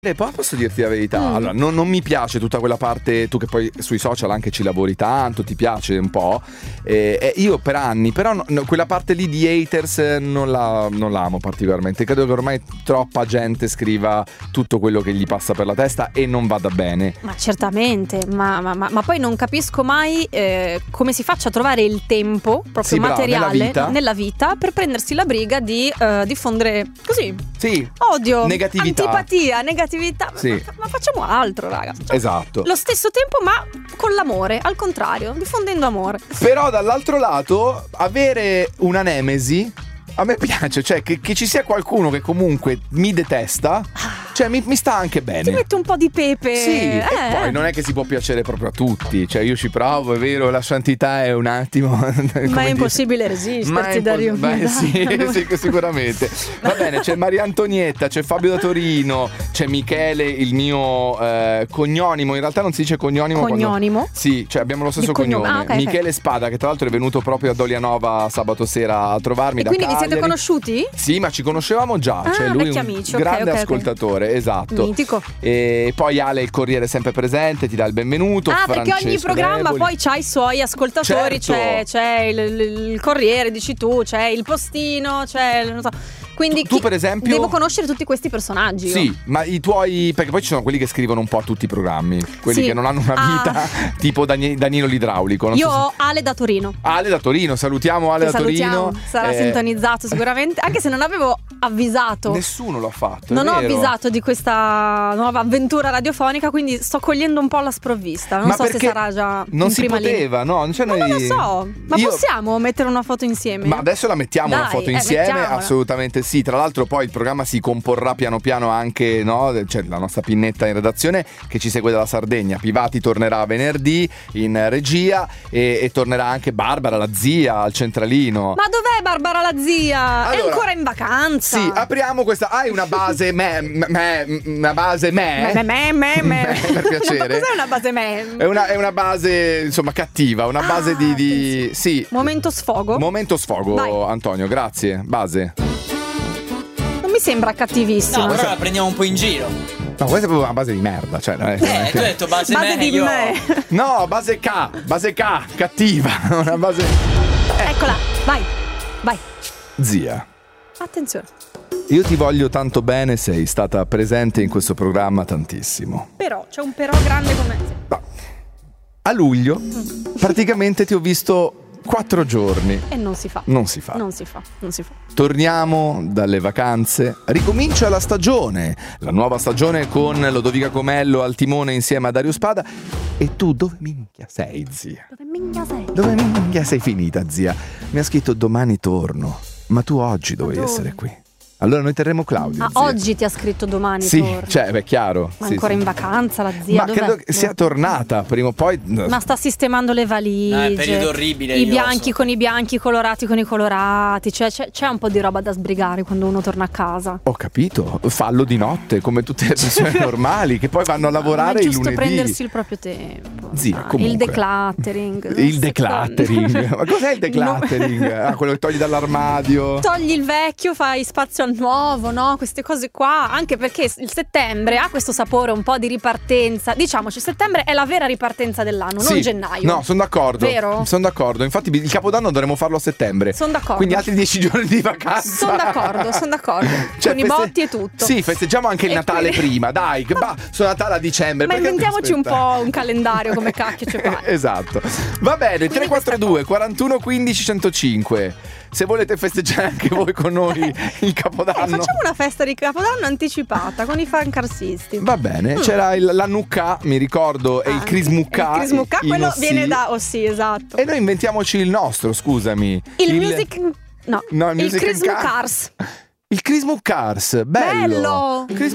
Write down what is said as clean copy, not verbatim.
Posso dirti la verità? Allora, non mi piace tutta quella parte, tu che poi sui social anche ci lavori tanto, ti piace un po'. Io per anni, però quella parte lì di haters non la amo particolarmente. Credo che ormai troppa gente scriva tutto quello che gli passa per la testa e non vada bene. Ma certamente, ma poi non capisco mai come si faccia a trovare il tempo proprio materiale nella vita per prendersi la briga di diffondere così odio, negatività, antipatia, negatività. Sì. Ma facciamo altro, raga. Esatto. Lo stesso tempo, ma con l'amore, al contrario, diffondendo amore. Però dall'altro lato, avere una nemesi a me piace, cioè che ci sia qualcuno che comunque mi detesta, cioè mi sta anche bene. Ti mette un po' di pepe. Sì, e poi non è che si può piacere proprio a tutti, cioè io ci provo, è vero, la santità è un attimo ma è impossibile resisterti, Dario. Beh, sì, sicuramente. Va bene, c'è Maria Antonietta, c'è Fabio da Torino, c'è Michele, il mio cognonimo, in realtà non si dice cognonimo. Cognonimo? Sì, cioè abbiamo lo stesso cognome. Okay, Michele Spada, che tra l'altro è venuto proprio a Dolianova sabato sera a trovarmi. E da quindi Cagliari. Vi siete conosciuti? Sì, ma ci conoscevamo già, cioè lui è un amici, grande ascoltatore, esatto. Mitico. E poi Ale, il Corriere sempre presente, ti dà il benvenuto. Perché ogni programma poi c'ha i suoi ascoltatori, certo. c'è il Corriere, dici tu, c'è il Postino, c'è non so. Quindi tu per esempio devo conoscere tutti questi personaggi. Sì, ma i tuoi, perché poi ci sono quelli che scrivono un po' a tutti i programmi, quelli che non hanno una vita tipo Danilo l'Idraulico. Io ho Ale da Torino. Ale da Torino, salutiamo Ale da Torino. Sarà sintonizzato sicuramente, anche se non avevo avvisato. Nessuno l'ha fatto. Non ho avvisato di questa nuova avventura radiofonica, quindi sto cogliendo un po' la sprovvista. Non so se sarà già non in si prima poteva, linea. no? Cioè non lo so. Ma possiamo mettere una foto insieme? Ma adesso la mettiamo una foto insieme, mettiamola. Assolutamente sì. Tra l'altro poi il programma si comporrà piano piano anche, no? C'è la nostra Pinnetta in redazione che ci segue dalla Sardegna. Pivati tornerà venerdì in regia e tornerà anche Barbara, la zia, al centralino. Ma dov'è Barbara, la zia? Allora, è ancora in vacanza. Sì, apriamo questa. Hai una base una base per piacere. Cos'è una base me? È una base, insomma, cattiva, una base di sì. Momento sfogo. Vai. Antonio, grazie. Base. Non mi sembra cattivissima. No, però la prendiamo un po' in giro. No, questa è proprio una base di merda, cioè, tu hai detto base di me. No, base K, cattiva, una base. Eccola, vai. Zia. Attenzione. Io ti voglio tanto bene, sei stata presente in questo programma tantissimo. Però, c'è un però grande come... No. A luglio, praticamente ti ho visto 4 giorni. E non si fa. Non si fa. Torniamo dalle vacanze, ricomincia la stagione, la nuova stagione con Lodovica Comello al timone insieme a Dario Spada. E tu dove minchia sei, zia? Dove minchia sei finita, zia? Mi ha scritto domani torno, ma tu oggi dovevi essere qui. Allora noi terremo Claudio. Zia. Oggi ti ha scritto domani torno. Cioè, beh, chiaro. Ma ancora in vacanza la zia? Ma credo che sia tornata prima o poi. Ma sta sistemando le valigie. È un periodo orribile. I bianchi con i bianchi, i colorati con i colorati. Cioè c'è un po' di roba da sbrigare quando uno torna a casa. Ho capito. Fallo di notte come tutte le persone normali che poi vanno a lavorare il lunedì. È giusto prendersi il proprio tempo. Zia, comunque. Il decluttering. Il decluttering. Ma cos'è il decluttering? Quello che togli dall'armadio. Togli il vecchio, fai spazio al nuovo, no? Queste cose qua. Anche perché il settembre ha questo sapore un po' di ripartenza. Diciamoci, settembre è la vera ripartenza dell'anno, non gennaio. No, sono d'accordo. Vero? Sono d'accordo. Infatti il Capodanno dovremmo farlo a settembre. Sono d'accordo. Quindi altri 10 giorni di vacanza. Sono d'accordo. Cioè, con i botti e tutto. Sì, festeggiamo anche il Natale prima, dai. Su Natale a dicembre. Ma inventiamoci un po' un calendario come cacchio ci pare. Esatto. Va bene, 342 41 15 105. Se volete festeggiare anche voi con noi il Capodanno. Facciamo una festa di Capodanno anticipata con i fancarsisti. Va bene, c'era la Nucca, mi ricordo, e il Crismucca. Il Crismucca, quello viene da Ossi, esatto. E noi inventiamoci il nostro, scusami. Il Music... No, il Crismucars. Il Crismucars, bello.